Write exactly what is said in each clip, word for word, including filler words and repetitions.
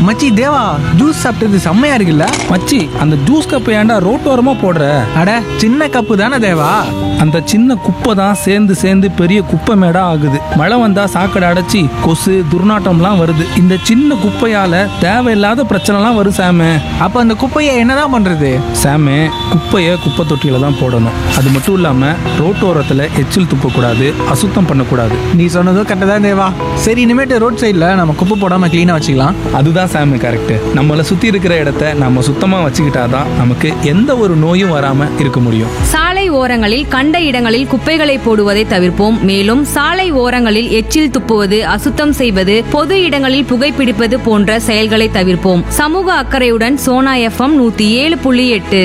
மச்சி தேவா, ஜூஸ் சாப்பிட்டது செம்மையா இருக்குல்ல மச்சி, அந்த ஜூஸ் கப்பை ஏன்டா ரோட்டோரமா போடுற? அட சின்ன கப்பு தானே தேவா. அந்த சின்ன குப்பை தான் சேர்ந்து சேர்ந்து பெரிய குப்பை மேடா ஆகுது. மழை வந்தா சாக்கடை அடைச்சி கொசு துர்நாற்றம்லாம் வருது. இந்த சின்ன குப்பையால தேவையில்லாத பிரச்சனைலாம் வரும் சாமு. அப்ப அந்த குப்பையை என்னதான் பண்றது? சாமு, குப்பையை குப்பை தொட்டியில தான் போடணும். அது மட்டும் இல்லாம ரோட்டோரத்துல எச்சில் துப்பக்கூடாது, அசுத்தம் பண்ணக்கூடாது. நீ சொன்னதும் கரெக்டாக தான் தேவா. சரி, இனிமேட்டு ரோட் சைடில் நம்ம குப்பை போடாம க்ளீனாக வச்சுக்கலாம். அதுதான் சாமி கரெக்ட். நம்மளை சுத்தி இருக்கிற இடத்த நம்ம சுத்தமா வச்சுக்கிட்டாதான் நமக்கு எந்த ஒரு நோயும் வராம இருக்க முடியும். சாலை ஓரங்களில் கண்ட இடங்களில் குப்பைகளை போடுவதை தவிர்ப்போம். மேலும் சாலை ஓரங்களில் எச்சில் துப்புவது, அசுத்தம் செய்வது, பொது இடங்களில் புகைப்பிடிப்பது போன்ற செயல்களை தவிர்ப்போம். சமூக அக்கறையுடன் சோனா எஃப்எம் நூத்தி ஏழு புள்ளி எட்டு.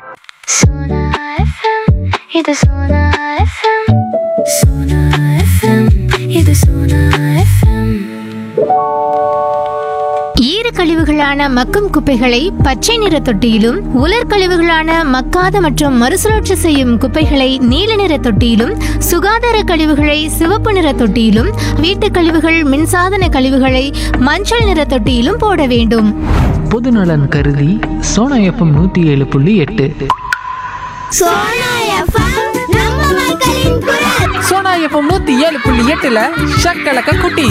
ஈரக்கழிவுகளான மக்கும் குப்பைகளை பச்சை நிற தொட்டியிலும், உலர் கழிவுகளான மக்காத மற்றும் மறுசுழற்சி செய்யும் குப்பைகளை நீல நிற தொட்டியிலும், சுகாதார கழிவுகளை சிவப்பு நிற தொட்டியிலும், வீட்டு கழிவுகள் மின்சாதன கழிவுகளை மஞ்சள் நிற தொட்டியிலும் போட வேண்டும். பொதுநலன் கருதி சோனா எஃப்எம் நூத்தி ஏழு புள்ளி எட்டு. சோனா எஃப்எம் நூத்தி ஏழு புள்ளி எட்டுல ஷக்கலக்க குட்டி.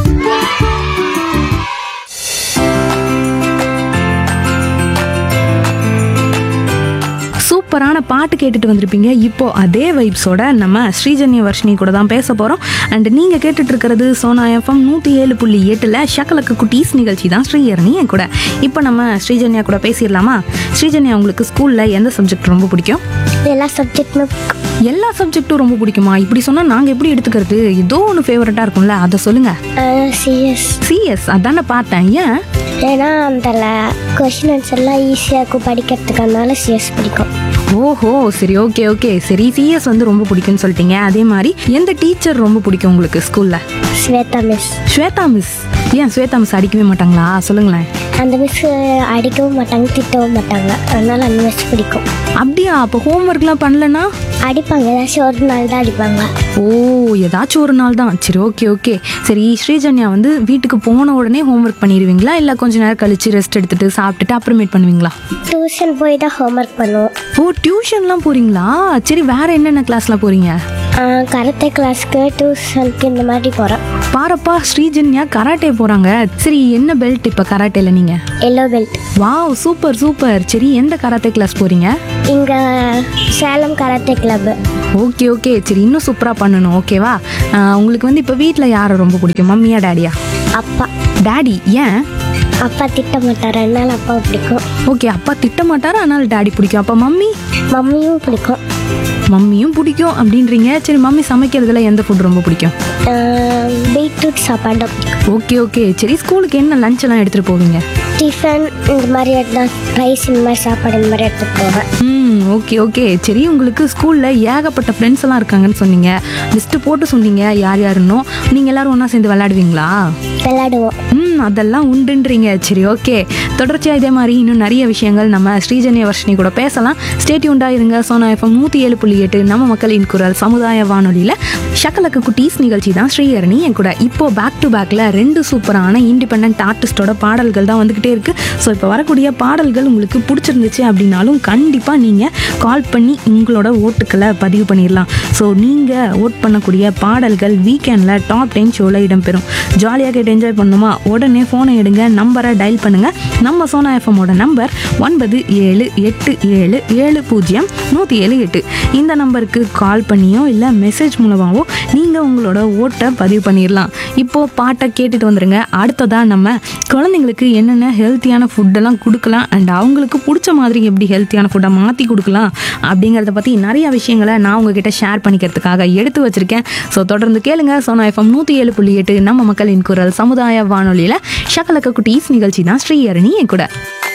சூப்பரான பாட்டு கேட்டுட்டு வந்திருப்பீங்க. இப்போ அதே வைப்ஸோட நம்ம ஸ்ரீஜன்ய வர்ஷினி கூட தான் பேச போகிறோம். அண்ட் நீங்கள் கேட்டுட்டு இருக்கிறது சோனா எஃப்எம் நூற்றி ஏழு புள்ளி எட்டில் ஷக்கலக்கு குட்டீஸ் நிகழ்ச்சி தான் ஸ்ரீஹரணி என் கூட. இப்போ நம்ம ஸ்ரீஜன்யா கூட பேசிடலாமா? ஸ்ரீஜன்யா, உங்களுக்கு ஸ்கூலில் எந்த சப்ஜெக்ட் ரொம்ப பிடிக்கும்? எல்லா சப்ஜெக்டும். எல்லா சப்ஜெக்ட்டும் ரொம்ப பிடிக்குமா? இப்படி சொன்னால் நாங்கள் எப்படி எடுத்துக்கிறது? ஏதோ ஒன்று ஃபேவரட்டாக இருக்கும்ல, அதை சொல்லுங்கள். சிஎஸ். சிஎஸ் அதானே பார்த்தேன். ஏன்? ஏன்னா அந்த கொஷின் ஆன்சர்லாம் ஈஸியாக இருக்கும் படிக்கிறதுக்கு, அதனால சிஎஸ் பிடிக்கும். ஓஹோ, சரி, ஓகே ஓகே சரி. சிஎஸ் வந்து ரொம்ப பிடிக்கும்னு சொல்லிட்டீங்க. அதே மாதிரி எந்த டீச்சர் ரொம்ப பிடிக்கும் உங்களுக்கு ஸ்கூலில்? ஸ்வேதா மிஸ். ஸ்வேதா மிஸ். ஏன் ஸ்வேதா மிஸ் அடிக்கவே மாட்டாங்களா? சொல்லுங்களேன். அந்த மிஸ் அடிக்கவும் மாட்டாங்க, திட்டவும் மாட்டாங்க, அதனால அந்த மிஸ் பிடிக்கும். அப்படியா? அப்போ ஹோம்ஒர்க்லாம் பண்ணலன்னா அடிப்பாங்க, ஏதாச்சும் ஒரு நாள் தான் அடிப்பாங்க. ஓ, ஏதாச்சும் ஒரு நாள் தான். சரி, ஓகே ஓகே சரி. ஸ்ரீஜன்யா வந்து வீட்டுக்கு போன உடனே ஹோம்ஒர்க் பண்ணிடுவீங்களா, இல்லை கொஞ்ச நேரம் கழிச்சு ரெஸ்ட் எடுத்துட்டு சாப்பிட்டுட்டு அப்புறமேட் பண்ணுவீங்களா? டியூஷன் போய் தான் ஹோம்ஒர்க் பண்ணுவோம். ஓ, டியூஷன்லாம் போறீங்களா? சரி, வேற என்னென்ன கிளாஸ்லாம் போறீங்க? கராத்தே கிளாஸ்க்கு, டியூஷனுக்கு, இந்த மாதிரி போகிறோம். பாரப்பா, ஸ்ரீஜன்யா கராட்டே போறாங்க. சரி, என்ன பெல்ட் இப்போ கராட்டேல நீங்க? Yellow belt. Wow, super super. சரி, எந்த கராத்தே கிளாஸ் போறீங்க? இங்க Salem karate club. Okay okay சரி, இன்னும் சூப்பரா பண்ணணும். ஓகேவா? உங்களுக்கு வந்து இப்போ வீட்டில் யாரை ரொம்ப பிடிக்கும்? மம்மியா டேடியா? அப்பா. டேடி. ஏன்? அப்பா திட்ட மாட்டார், அதனால அப்பா பிடிக்கும். ஓகே, அப்பா திட்ட மாட்டாரு, அதனால டேடி பிடிக்கும். அப்போ மம்மி? மம்மியும் பிடிக்கும். மம்மியும் பிடிக்கும் அப்படின்றீங்க. சரி, மம்மி சமைக்கிறதுல எந்த ஃபுட் ரொம்ப பிடிக்கும்? பீட்ரூட் சாப்பாடு. ஓகே ஓகே சரி. ஸ்கூலுக்கு என்ன லஞ்ச் எல்லாம் எடுத்துகிட்டு போவீங்க? டிஃபன் இந்த மாதிரி எடுத்தால், ரைஸ் இந்த மாதிரி சாப்பாடு இந்த மாதிரி எடுத்துகிட்டு போவேன். ம், ஓகே ஓகே சரி. உங்களுக்கு ஸ்கூலில் ஏகப்பட்ட ஃப்ரெண்ட்ஸ் எல்லாம் இருக்காங்கன்னு சொன்னீங்க. லிஸ்ட்டு போட்டு சொன்னீங்க யார் யாருன்னோ. நீங்கள் எல்லோரும் ஒன்றா சேர்ந்து விளையாடுவீங்களா? விளையாடுவோம். ம், அதெல்லாம் உண்டுன்றீங்க. சரி, ஓகே. தொடர்ச்சியாக இதே மாதிரி இன்னும் நிறைய விஷயங்கள் நம்ம ஸ்ரீஜன்ய வர்ஷினி கூட பேசலாம். ஸ்டேட்யூண்டாக இருங்க. சோனா எஃப்எம் நூற்றி ஏழு புள்ளி எட்டு நம்ம மக்களின் குரல் சமுதாய வானொலியில் ஷக்கலக்கு குட்டீஸ் நிகழ்ச்சி தான் ஸ்ரீஹரணி என் கூட. இப்போ பேக் டு பேக்கில் ரெண்டு சூப்பரான இண்டிபெண்ட் ஆர்டிஸ்டோட பாடல்கள் தான் வந்துக்கிட்டே இருக்குது. ஸோ இப்போ வரக்கூடிய பாடல்கள் உங்களுக்கு பிடிச்சிருந்துச்சு அப்படின்னாலும் கண்டிப்பாக நீங்கள் கால் பண்ணி உங்களோட ஓட்டுக்களை பதிவு பண்ணிடலாம். ஸோ நீங்கள் ஓட் பண்ணக்கூடிய பாடல்கள் வீக்கெண்டில் டாப் டென் ஷோவில் இடம்பெறும். ஜாலியாக கேட்டு என்ஜாய் பண்ணணுமா? உடனே ஃபோனை எடுங்க, நம்பரை டயல் பண்ணுங்கள். நம்ம சோனா எஃப்எம்மோட நம்பர் ஒன்பது ஏழு எட்டு ஏழு ஏழு பூஜ்ஜியம் நூற்றி ஏழு எட்டு. இந்த நம்பருக்கு கால் பண்ணியோ இல்லை மெசேஜ் மூலமாகவோ நீங்கள் உங்களோட ஓட்டை பதிவு பண்ணிடலாம். இப்போது பாட்டை கேட்டுட்டு வந்துடுங்க. அடுத்ததாக நம்ம குழந்தைங்களுக்கு என்னென்ன ஹெல்த்தியான ஃபுட்டெல்லாம் கொடுக்கலாம் அண்ட் அவங்களுக்கு பிடிச்ச மாதிரி எப்படி ஹெல்த்தியான ஃபுட்டை மாற்றி கொடுக்கலாம் அப்படிங்கிறத பற்றி நிறைய விஷயங்களை நான் உங்ககிட்ட ஷேர் பண்ணிக்கிறதுக்காக எடுத்து வச்சுருக்கேன். ஸோ தொடர்ந்து கேளுங்க. சோனா எஃப்எம் நூற்றி ஏழு புள்ளி எட்டு நம்ம மக்களின் குரல் சமுதாய வானொலியில் ஷக்கலக்க குட்டீஸ் நிகழ்ச்சி தான் ஸ்ரீஹரணி என் கூட.